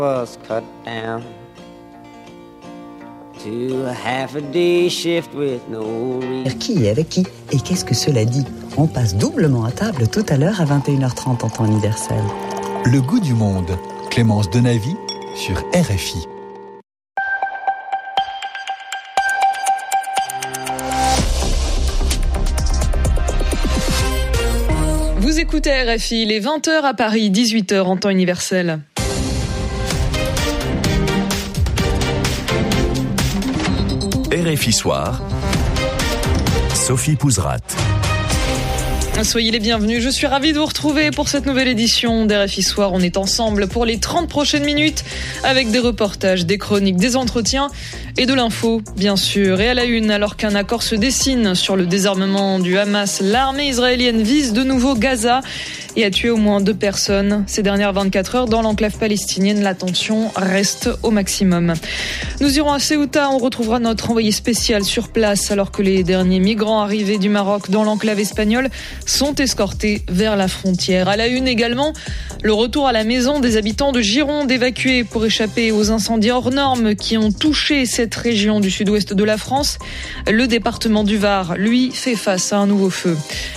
Was cut down to a half a day shift with no reason. Qui est avec qui et qu'est-ce que cela dit? On passe doublement à table tout à l'heure à 21h30 en temps universel. Le goût du monde, Clémence Denavy sur RFI. Vous écoutez RFI, il est 20h à Paris, 18h en temps universel. RFI Soir, Sophie Pouzrat. Soyez les bienvenus, je suis ravie de vous retrouver pour cette nouvelle édition d'RFI Soir. On est ensemble pour les 30 prochaines minutes avec des reportages, des chroniques, des entretiens et de l'info, bien sûr. Et à la une, alors qu'un accord se dessine sur le désarmement du Hamas, l'armée israélienne vise de nouveau Gaza et a tué au moins 2 personnes ces dernières 24 heures dans l'enclave palestinienne. La tension reste au maximum. Nous irons à Ceuta, on retrouvera notre envoyé spécial sur place alors que les derniers migrants arrivés du Maroc dans l'enclave espagnole sont escortés vers la frontière. À la une également, le retour à la maison des habitants de Gironde évacués pour échapper aux incendies hors normes qui ont touché cette région du sud-ouest de la France. Le département du Var, lui, fait face à un nouveau feu.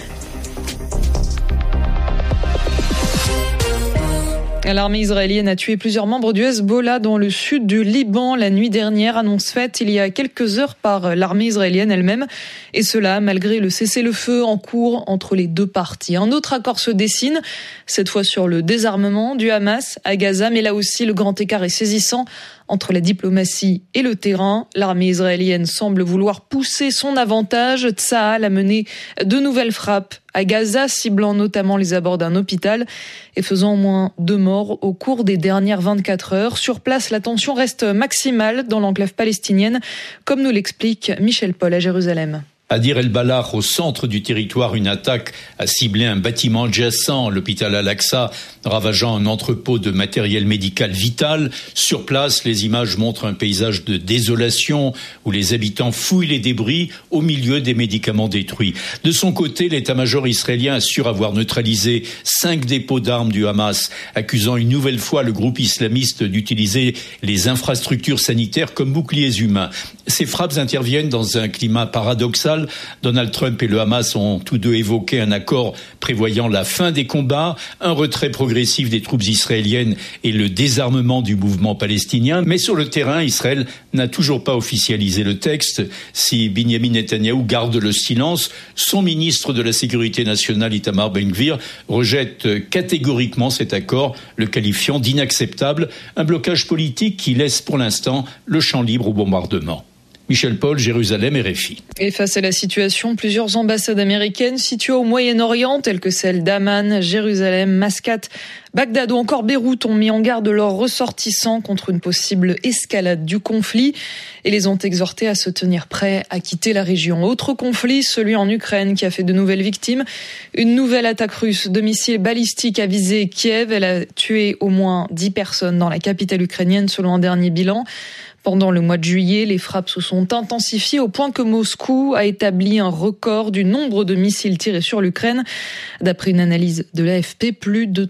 L'armée israélienne a tué plusieurs membres du Hezbollah dans le sud du Liban la nuit dernière, annonce faite il y a quelques heures par l'armée israélienne elle-même. Et cela malgré le cessez-le-feu en cours entre les deux parties. Un autre accord se dessine, cette fois sur le désarmement du Hamas à Gaza, mais là aussi le grand écart est saisissant entre la diplomatie et le terrain. L'armée israélienne semble vouloir pousser son avantage. Tsahal a mené de nouvelles frappes à Gaza, ciblant notamment les abords d'un hôpital et faisant au moins 2 morts au cours des dernières 24 heures. Sur place, la tension reste maximale dans l'enclave palestinienne, comme nous l'explique Michel Paul à Jérusalem. À Deir el-Balah, au centre du territoire, une attaque a ciblé un bâtiment adjacent, l'hôpital Al-Aqsa, ravageant un entrepôt de matériel médical vital. Sur place, les images montrent un paysage de désolation où les habitants fouillent les débris au milieu des médicaments détruits. De son côté, l'état-major israélien assure avoir neutralisé 5 dépôts d'armes du Hamas, accusant une nouvelle fois le groupe islamiste d'utiliser les infrastructures sanitaires comme boucliers humains. Ces frappes interviennent dans un climat paradoxal. Donald Trump et le Hamas ont tous deux évoqué un accord prévoyant la fin des combats, un retrait progressif des troupes israéliennes et le désarmement du mouvement palestinien. Mais sur le terrain, Israël n'a toujours pas officialisé le texte. Si Binyamin Netanyahou garde le silence, son ministre de la Sécurité nationale, Itamar Ben-Gvir, rejette catégoriquement cet accord, le qualifiant d'inacceptable, un blocage politique qui laisse pour l'instant le champ libre au bombardement. Michel Paul, Jérusalem, RFI. Et face à la situation, plusieurs ambassades américaines situées au Moyen-Orient, telles que celles d'Amman, Jérusalem, Mascate, Bagdad ou encore Beyrouth, ont mis en garde leurs ressortissants contre une possible escalade du conflit et les ont exhortés à se tenir prêts à quitter la région. Autre conflit, celui en Ukraine, qui a fait de nouvelles victimes. Une nouvelle attaque russe de missiles balistiques a visé Kiev. Elle a tué au moins 10 personnes dans la capitale ukrainienne, selon un dernier bilan. Pendant le mois de juillet, les frappes se sont intensifiées au point que Moscou a établi un record du nombre de missiles tirés sur l'Ukraine. D'après une analyse de l'AFP, plus de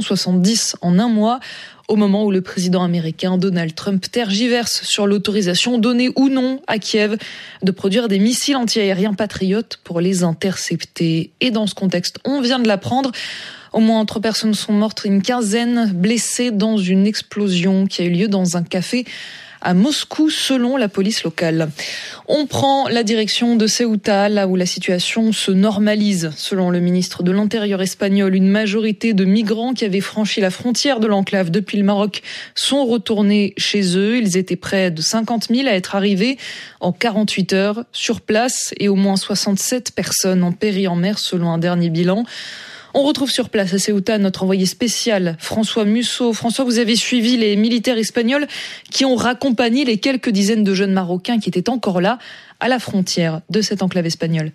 370 en un mois, au moment où le président américain Donald Trump tergiverse sur l'autorisation donnée ou non à Kiev de produire des missiles antiaériens patriotes pour les intercepter. Et dans ce contexte, on vient de l'apprendre, au moins 3 personnes sont mortes, une quinzaine blessées dans une explosion qui a eu lieu dans un café à Moscou, selon la police locale. On prend la direction de Ceuta, là où la situation se normalise. Selon le ministre de l'Intérieur espagnol, une majorité de migrants qui avaient franchi la frontière de l'enclave depuis le Maroc sont retournés chez eux. Ils étaient près de 50 000 à être arrivés en 48 heures sur place et au moins 67 personnes ont péri en mer, selon un dernier bilan. On retrouve sur place à Ceuta notre envoyé spécial François Musso. François, vous avez suivi les militaires espagnols qui ont raccompagné les quelques dizaines de jeunes Marocains qui étaient encore là à la frontière de cette enclave espagnole.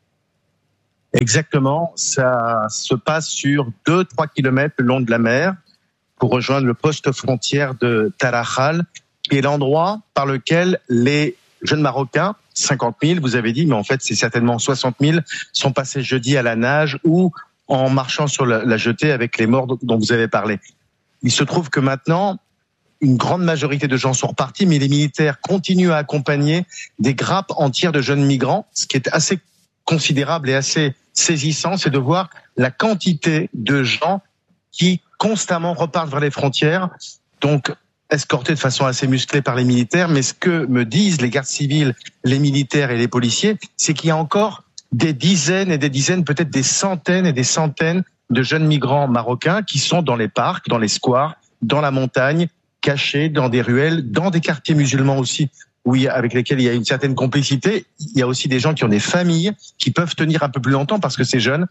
Exactement, ça se passe sur 2-3 kilomètres le long de la mer pour rejoindre le poste frontière de Tarajal, qui est l'endroit par lequel les jeunes Marocains, 50 000 vous avez dit, mais en fait c'est certainement 60 000, sont passés jeudi à la nage ou en marchant sur la jetée avec les morts dont vous avez parlé. Il se trouve que maintenant, une grande majorité de gens sont repartis, mais les militaires continuent à accompagner des grappes entières de jeunes migrants. Ce qui est assez considérable et assez saisissant, c'est de voir la quantité de gens qui constamment repartent vers les frontières, donc escortés de façon assez musclée par les militaires. Mais ce que me disent les gardes civils, les militaires et les policiers, c'est qu'il y a encore des dizaines et des dizaines, peut-être des centaines et des centaines de jeunes migrants marocains qui sont dans les parcs, dans les squares, dans la montagne, cachés dans des ruelles, dans des quartiers musulmans aussi, avec lesquels il y a une certaine complicité. Il y a aussi des gens qui ont des familles, qui peuvent tenir un peu plus longtemps parce que ces jeunes,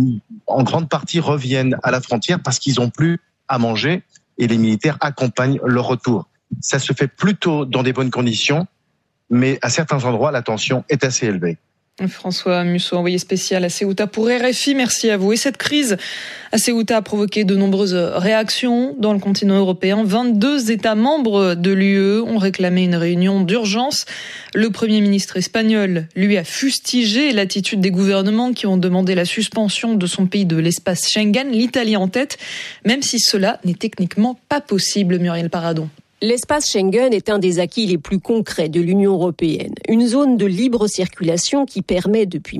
en grande partie, reviennent à la frontière parce qu'ils n'ont plus à manger et les militaires accompagnent leur retour. Ça se fait plutôt dans des bonnes conditions, mais à certains endroits, la tension est assez élevée. François Musso, envoyé spécial à Ceuta pour RFI, merci à vous. Et cette crise à Ceuta a provoqué de nombreuses réactions dans le continent européen. 22 États membres de l'UE ont réclamé une réunion d'urgence. Le Premier ministre espagnol, lui, a fustigé l'attitude des gouvernements qui ont demandé la suspension de son pays de l'espace Schengen, l'Italie en tête, même si cela n'est techniquement pas possible, Muriel Paradon. L'espace Schengen est un des acquis les plus concrets de l'Union européenne. Une zone de libre circulation qui permet depuis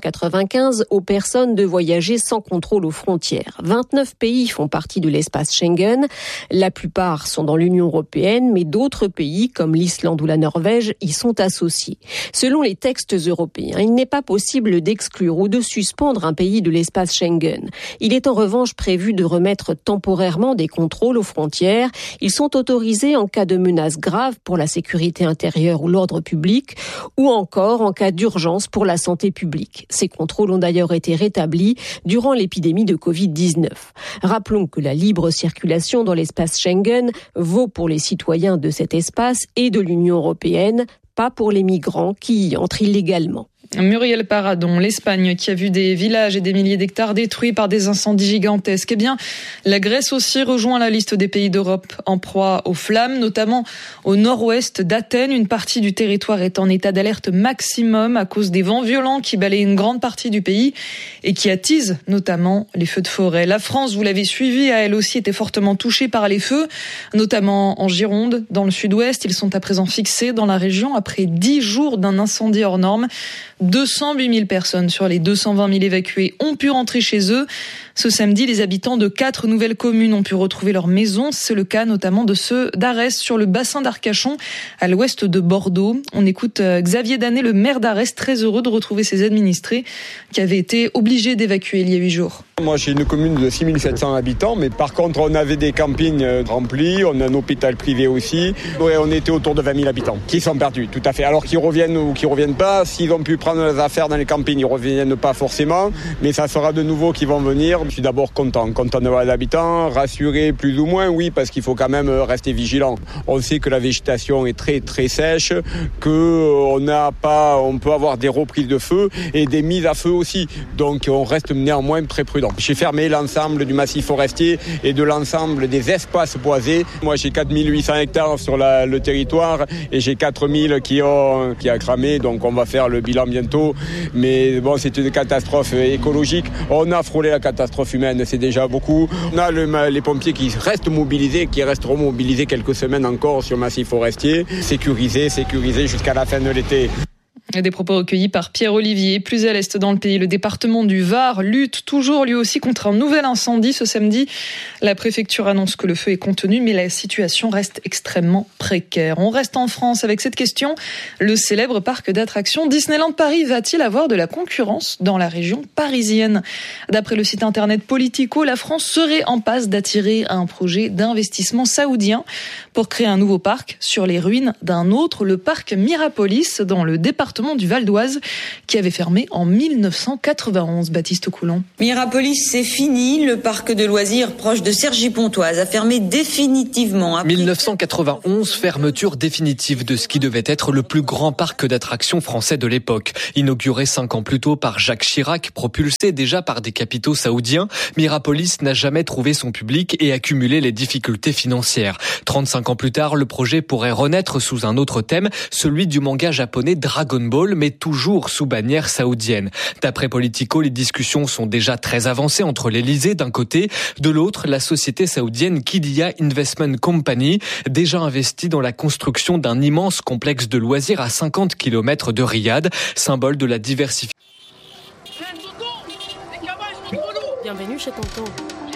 1995 aux personnes de voyager sans contrôle aux frontières. 29 pays font partie de l'espace Schengen. La plupart sont dans l'Union européenne, mais d'autres pays comme l'Islande ou la Norvège y sont associés. Selon les textes européens, il n'est pas possible d'exclure ou de suspendre un pays de l'espace Schengen. Il est en revanche prévu de remettre temporairement des contrôles aux frontières. Ils sont autorisés en cas de menace grave pour la sécurité intérieure ou l'ordre public, ou encore en cas d'urgence pour la santé publique. Ces contrôles ont d'ailleurs été rétablis durant l'épidémie de Covid-19. Rappelons que la libre circulation dans l'espace Schengen vaut pour les citoyens de cet espace et de l'Union européenne, pas pour les migrants qui y entrent illégalement. Muriel Paradon, l'Espagne qui a vu des villages et des milliers d'hectares détruits par des incendies gigantesques. Eh bien, la Grèce aussi rejoint la liste des pays d'Europe en proie aux flammes, notamment au nord-ouest d'Athènes. Une partie du territoire est en état d'alerte maximum à cause des vents violents qui balayent une grande partie du pays et qui attisent notamment les feux de forêt. La France, vous l'avez suivi, a elle aussi été fortement touchée par les feux, notamment en Gironde, dans le sud-ouest. Ils sont à présent fixés dans la région après 10 jours d'un incendie hors norme. 208 000 personnes sur les 220 000 évacués ont pu rentrer chez eux. Ce samedi, les habitants de 4 nouvelles communes ont pu retrouver leur maison. C'est le cas notamment de ceux d'Arès sur le bassin d'Arcachon, à l'ouest de Bordeaux. On écoute Xavier Danet, le maire d'Arès, très heureux de retrouver ses administrés qui avaient été obligés d'évacuer il y a 8 jours. Moi, j'ai une commune de 6 700 habitants, mais par contre, on avait des campings remplis, on a un hôpital privé aussi. Ouais, on était autour de 20 000 habitants qui sont perdus, tout à fait. Alors qu'ils reviennent ou qu'ils reviennent pas, s'ils ont pu prendre leurs affaires dans les campings, ils reviennent pas forcément, mais ça sera de nouveaux qui vont venir. Je suis d'abord content de voir les habitants, rassuré plus ou moins, oui, parce qu'il faut quand même rester vigilant. On sait que la végétation est très très sèche, que on peut avoir des reprises de feu et des mises à feu aussi. Donc on reste néanmoins très prudent. J'ai fermé l'ensemble du massif forestier et de l'ensemble des espaces boisés. Moi, j'ai 4800 hectares sur le territoire et j'ai 4000 qui a cramé. Donc, on va faire le bilan bientôt. Mais bon, c'est une catastrophe écologique. On a frôlé la catastrophe humaine, c'est déjà beaucoup. On a les pompiers qui restent mobilisés, qui resteront mobilisés quelques semaines encore sur le massif forestier. Sécurisés jusqu'à la fin de l'été. Des propos recueillis par Pierre-Olivier. Plus à l'est dans le pays, le département du Var lutte toujours lui aussi contre un nouvel incendie ce samedi. La préfecture annonce que le feu est contenu, mais la situation reste extrêmement précaire. On reste en France avec cette question. Le célèbre parc d'attractions Disneyland Paris va-t-il avoir de la concurrence dans la région parisienne ? D'après le site internet Politico, la France serait en passe d'attirer un projet d'investissement saoudien pour créer un nouveau parc sur les ruines d'un autre, le parc Mirapolis, dans le département du Val d'Oise, qui avait fermé en 1991. Baptiste Coulon. Mirapolis, c'est fini. Le parc de loisirs proche de Cergy-Pontoise a fermé définitivement. 1991, fermeture définitive de ce qui devait être le plus grand parc d'attractions français de l'époque. Inauguré 5 ans plus tôt par Jacques Chirac, propulsé déjà par des capitaux saoudiens, Mirapolis n'a jamais trouvé son public et accumulé les difficultés financières. 35 ans plus tard, le projet pourrait renaître sous un autre thème, celui du manga japonais Dragon Ball. football, mais toujours sous bannière saoudienne. D'après Politico, les discussions sont déjà très avancées entre l'Elysée d'un côté, de l'autre, la société saoudienne Qiddiya Investment Company, déjà investie dans la construction d'un immense complexe de loisirs à 50 km de Riyad, symbole de la diversification. Bienvenue chez Tonton.